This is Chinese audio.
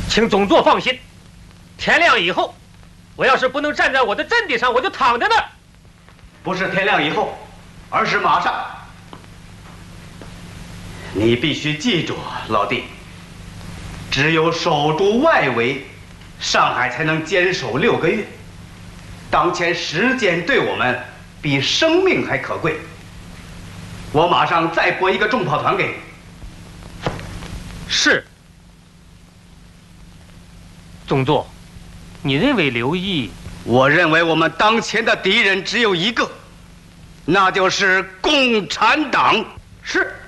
请总座放心，天亮以后，我要是不能站在我的阵地上，我就躺在那儿。 不是天亮以后，而是马上。你必须记住，老弟，只有守住外围，上海才能坚守6个月。当前时间对我们比生命还可贵。我马上再拨一个重炮团给你。 是。总座，你认为刘毅？ 我认为我们当前的敌人只有一个，那就是共产党。 是。